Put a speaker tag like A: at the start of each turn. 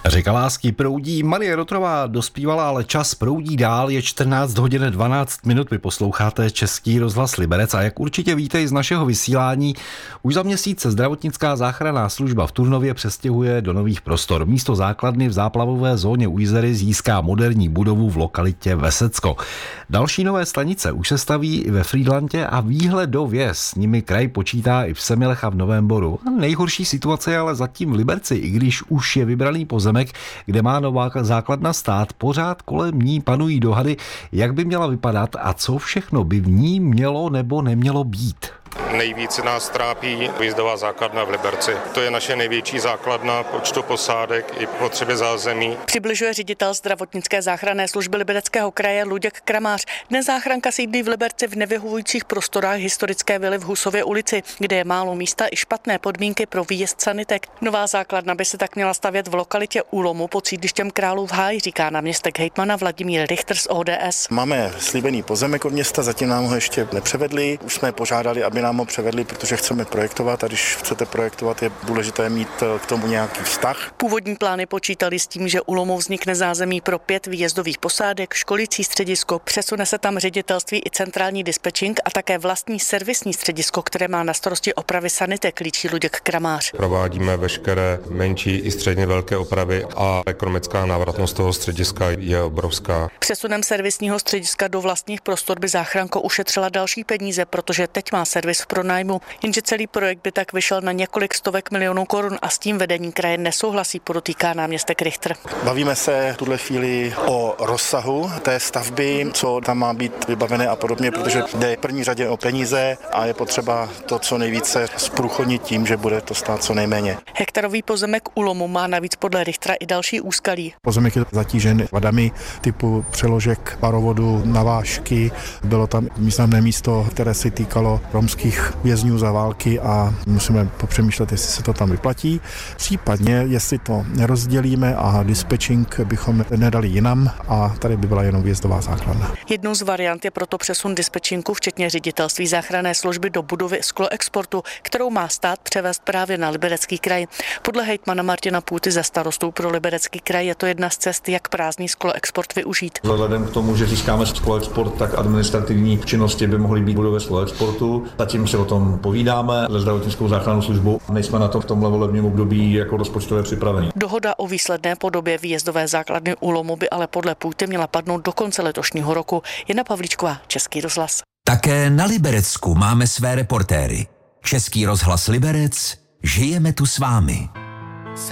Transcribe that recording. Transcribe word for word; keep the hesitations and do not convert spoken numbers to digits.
A: Řeka lásky proudí, Marie Rotrová dospívala, ale čas proudí dál, je čtrnáct hodin dvanáct minut, vy posloucháte Český rozhlas Liberec a jak určitě víte i z našeho vysílání, už za měsíc se zdravotnická záchranná služba v Turnově přestěhuje do nových prostor. Místo základny v záplavové zóně u Jizery získá moderní budovu v lokalitě Vesecko. Další nové stanice už se staví i ve Frýdlantě a výhledově s nimi kraj počítá i v Semilech a v Novém Boru. A nejhorší situace je ale zatím v Liberci, i když už je vybraný pozemek, kde má nová základna stát, pořád kolem ní panují dohady, jak by měla vypadat a co všechno by v ní mělo nebo nemělo být.
B: Nejvíce nás trápí výjezdová základna v Liberci. To je naše největší základna počtu posádek i potřeby zázemí.
C: Přibližuje ředitel zdravotnické záchranné služby Libereckého kraje Luděk Kramář. Dnes záchranka sídlí v Liberci v nevyhovujících prostorách historické vily v Husově ulici, kde je málo místa i špatné podmínky pro výjezd sanitek. Nová základna by se tak měla stavět v lokalitě Úlomu pod sídlištěm Králův Háj, říká náměstek hejtmana Vladimír Richter z O D S.
D: Máme slíbený pozemek od města, zatím nám ho ještě nepřevedli. Už jsme požádali, aby nám ho převedli, protože chceme projektovat a když chcete projektovat, je důležité mít k tomu nějaký vztah.
C: Původní plány počítali s tím, že u Lomu vznikne zázemí pro pět výjezdových posádek, školící středisko, přesune se tam ředitelství i centrální dispečing a také vlastní servisní středisko, které má na starosti opravy sanitek, líčí Luděk Kramář.
B: Provádíme veškeré menší i středně velké opravy a ekonomická návratnost toho střediska je obrovská.
C: Přesunem servisního střediska do vlastních prostor by záchranko ušetřila další peníze, protože teď má servis v pronájmu, jenže celý projekt by tak vyšel na několik stovek milionů korun a s tím vedení kraje nesouhlasí, podotýká náměstek Richter.
D: Bavíme se v tuhle chvíli o rozsahu té stavby, co tam má být vybavené a podobně, protože jde v první řadě o peníze a je potřeba to co nejvíce zprůchodnit tím, že bude to stát co nejméně.
C: Hektarový pozemek u Lomu má navíc podle Richtera i další úskalí.
D: Pozemek je zatížen vadami typu přeložek parovodu, navážky, bylo tam významné místo, které se týkalo romských vězňů za války a musíme popřemýšlet, jestli se to tam vyplatí. Případně, jestli to nerozdělíme a dispečing bychom nedali jinam a tady by byla jenom výjezdová základna.
C: Jednou z variant je proto přesun dispečinku, včetně ředitelství záchranné služby do budovy Skloexportu, kterou má stát převést právě na Liberecký kraj. Podle hejtmana Martina Půty za starostou pro Liberecký kraj je to jedna z cest, jak prázdný Skloexport využít.
E: Vzhledem k tomu, že získáme Skloexport, tak administrativní činnosti by mohly být budovy Skloexportu. Zatím si o tom povídáme se zdravotnickou záchrannou službou. Nejsme na to v tomhle volebním období jako rozpočtově připraveni.
C: Dohoda o výsledné podobě výjezdové základny u Lomu by ale podle Půty měla padnout do konce letošního roku. Jana Pavlíčková, Český rozhlas.
F: Také na Liberecku máme své reportéry. Český rozhlas Liberec, žijeme tu s vámi.